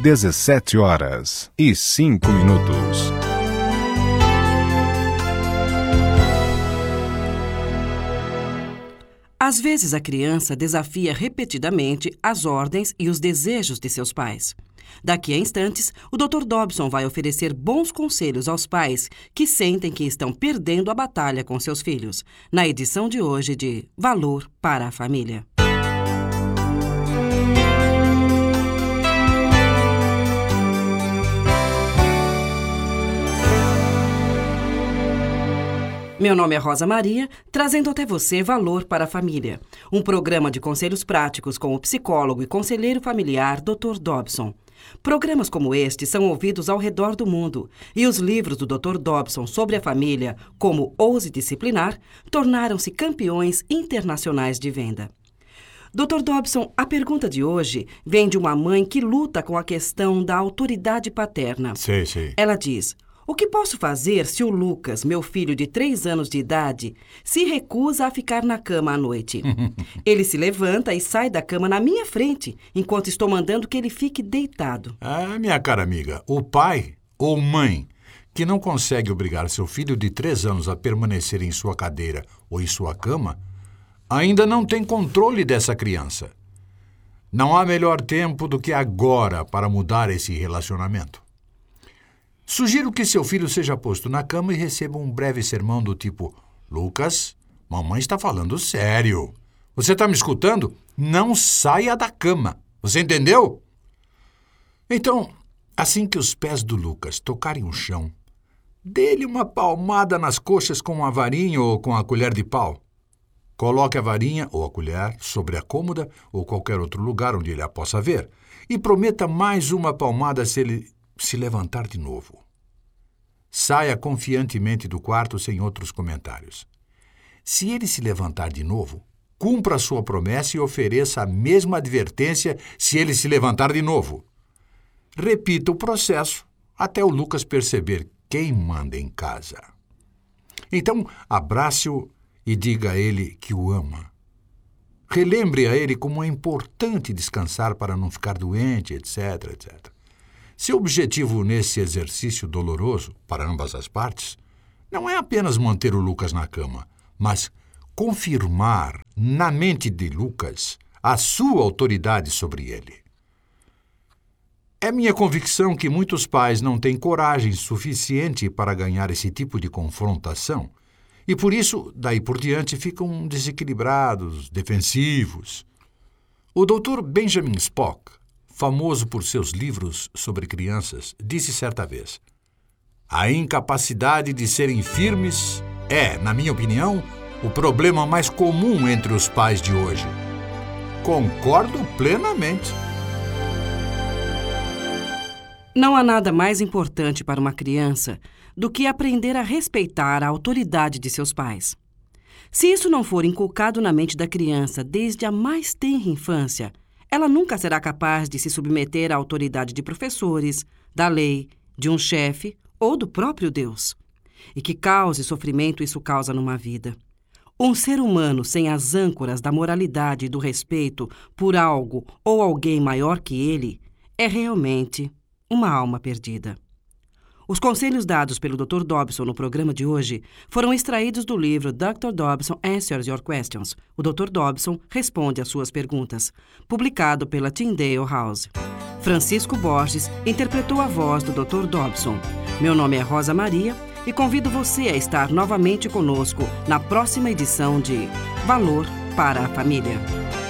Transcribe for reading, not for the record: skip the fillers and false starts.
17h05. Às vezes a criança desafia repetidamente as ordens e os desejos de seus pais. Daqui a instantes, o Dr. Dobson vai oferecer bons conselhos aos pais que sentem que estão perdendo a batalha com seus filhos, na edição de hoje de Valor para a Família. Meu nome é Rosa Maria, trazendo até você Valor para a Família, um programa de conselhos práticos com o psicólogo e conselheiro familiar Dr. Dobson. Programas como este são ouvidos ao redor do mundo e os livros do Dr. Dobson sobre a família, como Ouse Disciplinar, tornaram-se campeões internacionais de venda. Dr. Dobson, a pergunta de hoje vem de uma mãe que luta com a questão da autoridade paterna. Sim. Ela diz: o que posso fazer se o Lucas, meu filho de 3 anos de idade, se recusa a ficar na cama à noite? Ele se levanta e sai da cama na minha frente, enquanto estou mandando que ele fique deitado. Minha cara amiga, o pai ou mãe que não consegue obrigar seu filho de 3 anos a permanecer em sua cadeira ou em sua cama, ainda não tem controle dessa criança. Não há melhor tempo do que agora para mudar esse relacionamento. Sugiro que seu filho seja posto na cama e receba um breve sermão do tipo: Lucas, mamãe está falando sério. Você está me escutando? Não saia da cama. Você entendeu? Então, assim que os pés do Lucas tocarem o chão, dê-lhe uma palmada nas coxas com a varinha ou com a colher de pau. Coloque a varinha ou a colher sobre a cômoda ou qualquer outro lugar onde ele a possa ver e prometa mais uma palmada se ele se levantar de novo. Saia confiantemente do quarto sem outros comentários. Se ele se levantar de novo, cumpra a sua promessa e ofereça a mesma advertência se ele se levantar de novo. Repita o processo até o Lucas perceber quem manda em casa. Então, abrace-o e diga a ele que o ama. Relembre a ele como é importante descansar para não ficar doente, etc. Seu objetivo nesse exercício doloroso, para ambas as partes, não é apenas manter o Lucas na cama, mas confirmar na mente de Lucas a sua autoridade sobre ele. É minha convicção que muitos pais não têm coragem suficiente para ganhar esse tipo de confrontação e, por isso, daí por diante, ficam desequilibrados, defensivos. O Dr. Benjamin Spock, famoso por seus livros sobre crianças, disse certa vez: a incapacidade de serem firmes é, na minha opinião, o problema mais comum entre os pais de hoje. Concordo plenamente. Não há nada mais importante para uma criança do que aprender a respeitar a autoridade de seus pais. Se isso não for inculcado na mente da criança desde a mais tenra infância, ela nunca será capaz de se submeter à autoridade de professores, da lei, de um chefe ou do próprio Deus. E que cause sofrimento isso causa numa vida. Um ser humano sem as âncoras da moralidade e do respeito por algo ou alguém maior que ele é realmente uma alma perdida. Os conselhos dados pelo Dr. Dobson no programa de hoje foram extraídos do livro Dr. Dobson Answers Your Questions. O Dr. Dobson responde às suas perguntas, publicado pela Tyndale House. Francisco Borges interpretou a voz do Dr. Dobson. Meu nome é Rosa Maria e convido você a estar novamente conosco na próxima edição de Valor para a Família.